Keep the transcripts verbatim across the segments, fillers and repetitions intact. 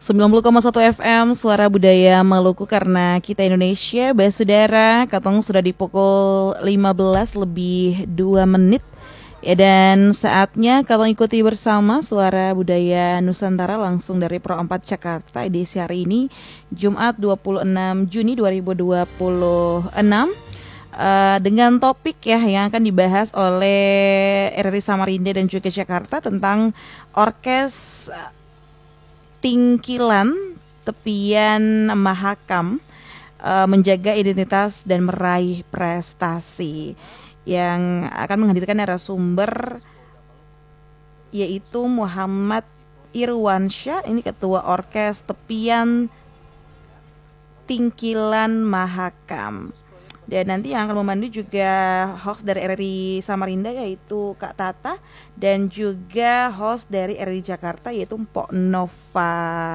sembilan puluh koma satu F M Suara Budaya Maluku, karena kita Indonesia. Basudara, katong sudah di pukul lima belas lebih dua menit. Ya, dan saatnya katong ikuti bersama Suara Budaya Nusantara langsung dari Pro empat Jakarta edisi hari ini Jumat dua puluh enam Juni dua ribu dua puluh enam. Uh, dengan topik ya yang akan dibahas oleh R R I Samarinda dan juga Jakarta tentang Orkes Tingkilan Tepian Mahakam, uh, menjaga identitas dan meraih prestasi, yang akan menghadirkan narasumber yaitu Muhammad Irwansyah, ini ketua Orkes Tepian Tingkilan Mahakam. Dan nanti yang akan memandu juga host dari R R I Samarinda yaitu Kak Tata, dan juga host dari R R I Jakarta yaitu Mpok Nova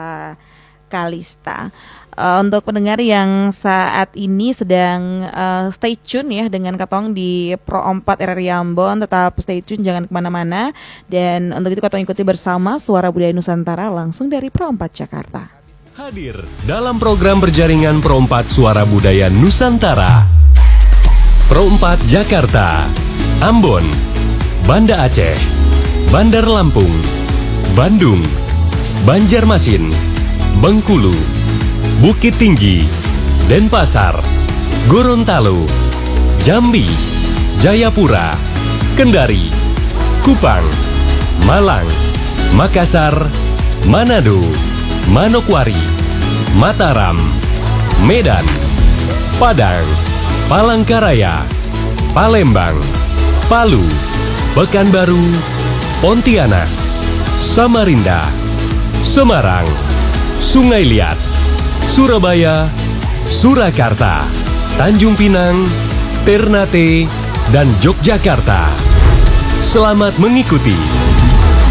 Kalista. Uh, untuk pendengar yang saat ini sedang uh, stay tune ya dengan katong di Pro empat R R I Ambon, tetap stay tune, jangan kemana-mana. Dan untuk itu katong ikuti bersama Suara Budaya Nusantara langsung dari Pro empat Jakarta. Hadir dalam program berjaringan Pro empat Suara Budaya Nusantara. Pro empat Jakarta, Ambon, Banda Aceh, Bandar Lampung, Bandung, Banjarmasin, Bengkulu, Bukit Tinggi, Denpasar, Gorontalo, Jambi, Jayapura, Kendari, Kupang, Malang, Makassar, Manado, Manokwari, Mataram, Medan, Padang, Palangkaraya, Palembang, Palu, Pekanbaru, Pontianak, Samarinda, Semarang, Sungai Liat, Surabaya, Surakarta, Tanjung Pinang, Ternate, dan Yogyakarta. Selamat mengikuti.